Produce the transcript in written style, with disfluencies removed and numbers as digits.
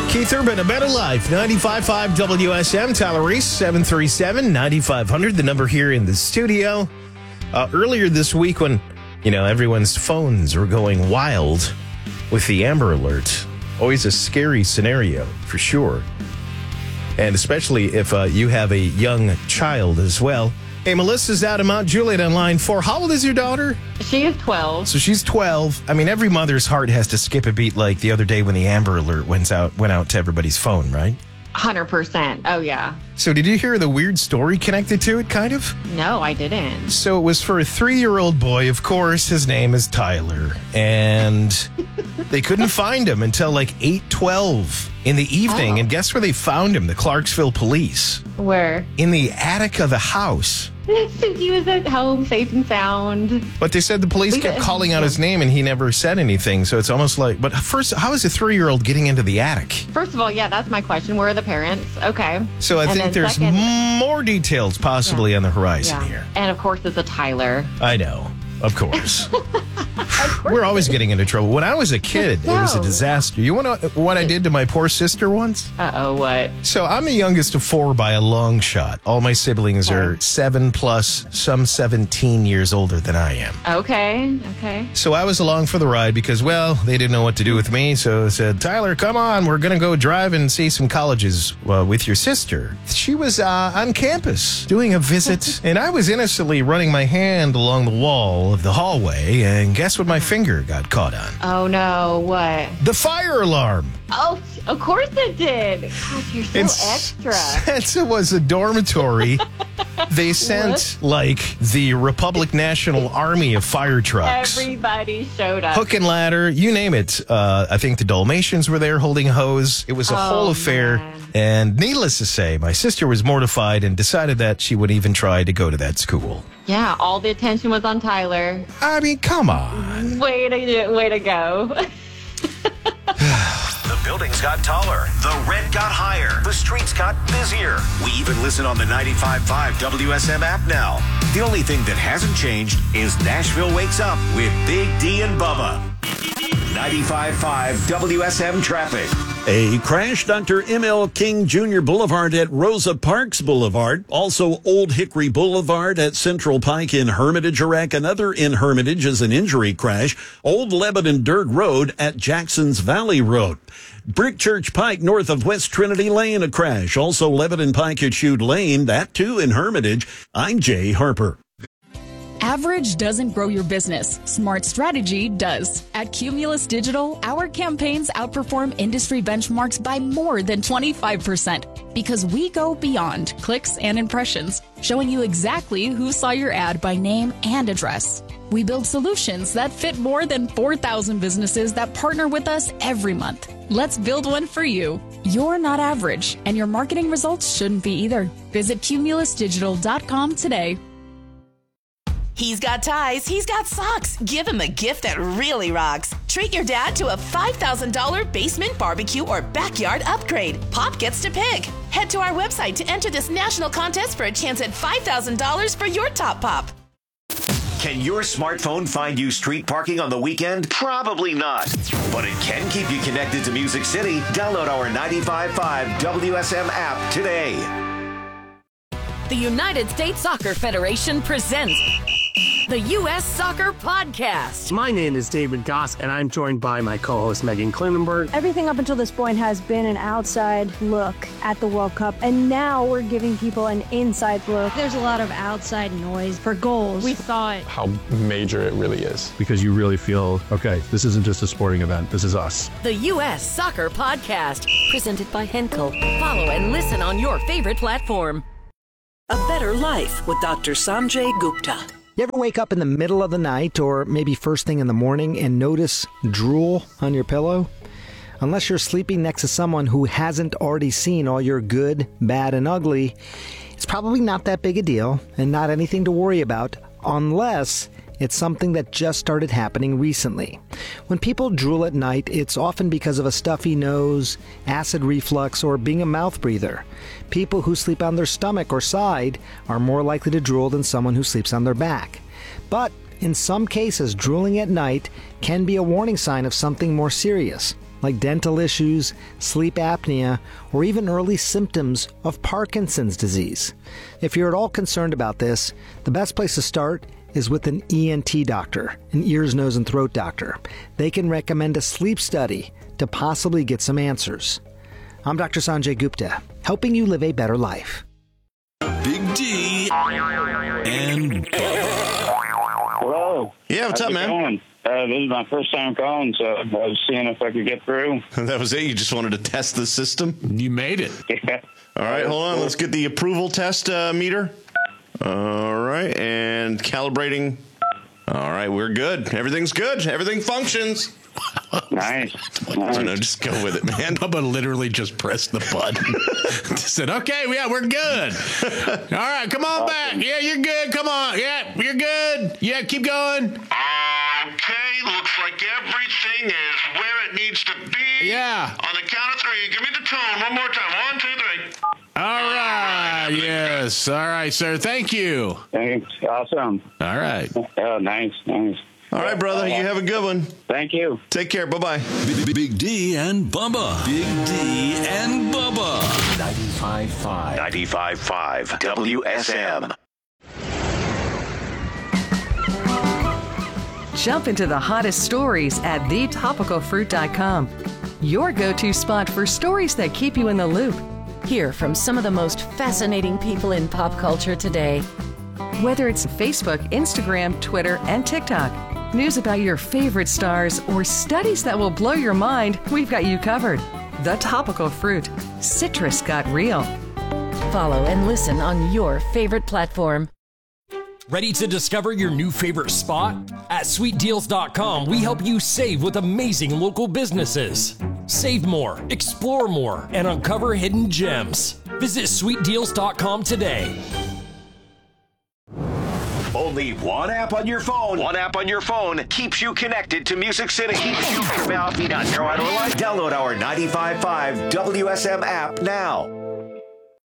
Keith Urban, A Better Life, 95.5 WSM, Tyler Reese, 737-9500, the number here in the studio. Earlier this week when, everyone's phones were going wild with the Amber Alert, always a scary scenario for sure. And especially if you have a young child as well. Hey, Melissa's out of Mount Juliet on line 4. How old is your daughter? She is 12. So she's 12. I mean, every mother's heart has to skip a beat like the other day when the Amber Alert went out to everybody's phone, right? 100%. Oh, yeah. So did you hear the weird story connected to it, kind of? No, I didn't. So it was for a 3-year-old boy. Of course, his name is Tyler. And they couldn't find him until like 8:12 in the evening. Oh. And guess where they found him? The Clarksville police. Where? In the attic of the house. He was at home, safe and sound. But they said the police kept calling out his name and he never said anything. So it's almost like, but first, how is a 3-year-old getting into the attic? First of all, yeah, that's my question. Where are the parents? Okay. So I think there's more details possibly on the horizon here. And of course, it's a Tyler. I know. Of course. We're always getting into trouble. When I was a kid, it was a disaster. You want to know what I did to my poor sister once? Uh-oh, what? So I'm the youngest of 4 by a long shot. All my siblings are 7 plus, some 17 years older than I am. Okay. So I was along for the ride because, well, they didn't know what to do with me. So I said, Tyler, come on. We're going to go drive and see some colleges with your sister. She was on campus doing a visit, and I was innocently running my hand along the wall of the hallway, and guess what my finger got caught on? Oh, no. What? The fire alarm. Oh, of course it did. Gosh, you're so extra. Since it was a dormitory, they sent, the Republic National Army of fire trucks. Everybody showed up. Hook and ladder, you name it. I think the Dalmatians were there holding a hose. It was a whole affair. Man. And needless to say, my sister was mortified and decided that she would even try to go to that school. Yeah, all the attention was on Tyler. I mean, come on. Way to go. The buildings got taller. The rent got higher. The streets got busier. We even listen on the 95.5 WSM app now. The only thing that hasn't changed is Nashville Wakes Up with Big D and Bubba. 95.5 WSM traffic. A crash, Dr. M.L. King Jr. Boulevard at Rosa Parks Boulevard. Also, Old Hickory Boulevard at Central Pike in Hermitage, Iraq. Another in Hermitage is an injury crash. Old Lebanon Dirt Road at Jackson's Valley Road. Brick Church Pike north of West Trinity Lane, a crash. Also, Lebanon Pike at Chute Lane, that too in Hermitage. I'm Jay Harper. Average doesn't grow your business. Smart strategy does. At Cumulus Digital, our campaigns outperform industry benchmarks by more than 25% because we go beyond clicks and impressions, showing you exactly who saw your ad by name and address. We build solutions that fit more than 4,000 businesses that partner with us every month. Let's build one for you. You're not average, and your marketing results shouldn't be either. Visit cumulusdigital.com today. He's got ties, he's got socks. Give him a gift that really rocks. Treat your dad to a $5,000 basement barbecue or backyard upgrade. Pop gets to pick. Head to our website to enter this national contest for a chance at $5,000 for your top pop. Can your smartphone find you street parking on the weekend? Probably not. But it can keep you connected to Music City. Download our 95.5 WSM app today. The United States Soccer Federation presents the U.S. Soccer Podcast. My name is David Goss, and I'm joined by my co-host Megan Klinenberg. Everything up until this point has been an outside look at the World Cup, and now we're giving people an inside look. There's a lot of outside noise for goals. We saw it. How major it really is. Because you really feel, okay, this isn't just a sporting event, this is us. The U.S. Soccer Podcast, presented by Henkel. Follow and listen on your favorite platform. A Better Life with Dr. Sanjay Gupta. You ever wake up in the middle of the night or maybe first thing in the morning and notice drool on your pillow? Unless you're sleeping next to someone who hasn't already seen all your good, bad, and ugly, it's probably not that big a deal and not anything to worry about unless it's something that just started happening recently. When people drool at night, it's often because of a stuffy nose, acid reflux, or being a mouth breather. People who sleep on their stomach or side are more likely to drool than someone who sleeps on their back. But in some cases, drooling at night can be a warning sign of something more serious. like dental issues, sleep apnea, or even early symptoms of Parkinson's disease. If you're at all concerned about this, the best place to start is with an ENT doctor, an ears, nose, and throat doctor. They can recommend a sleep study to possibly get some answers. I'm Dr. Sanjay Gupta, helping you live a better life. Big D and Hello. Yeah, what's up, man? Going? This is my first time calling, so I was seeing if I could get through. That was it? You just wanted to test the system? You made it. Yeah. All right, hold on. Let's get the approval test meter. All right, and calibrating. All right, we're good. Everything's good. Everything functions. Nice. No, just go with it, man. Bubba literally just pressed the button. Said, okay, yeah, we're good. All right, come on back. Yeah, you're good. Come on. Yeah, you're good. Yeah, keep going. Okay, looks like everything is where it needs to be. Yeah. On the count of three, give me the tone one more time. 1, 2, 3. All right. Yes. All right, sir. Thank you. Thanks. Awesome. All right. Oh, nice. All right, brother. You have a good one. Thank you. Take care. Bye-bye. Big D and Bubba. Big D and Bubba. 95.5. 95.5 WSM. Jump into the hottest stories at thetopicalfruit.com. Your go-to spot for stories that keep you in the loop. Hear from some of the most fascinating people in pop culture today. Whether it's Facebook, Instagram, Twitter, and TikTok, news about your favorite stars, or studies that will blow your mind, we've got you covered. The Topical Fruit. Citrus got real. Follow and listen on your favorite platform. Ready to discover your new favorite spot? At SweetDeals.com, we help you save with amazing local businesses. Save more, explore more, and uncover hidden gems. Visit SweetDeals.com today. Only one app on your phone. One app on your phone keeps you connected to Music City. Keeps you Download our 95.5 WSM app now.